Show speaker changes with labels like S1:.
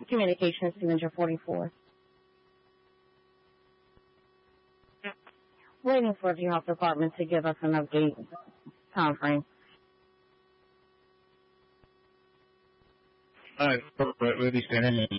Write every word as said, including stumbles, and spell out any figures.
S1: Communications Signature forty-four. Waiting for the health department to give us an update time frame.
S2: All right, we'll be standing in.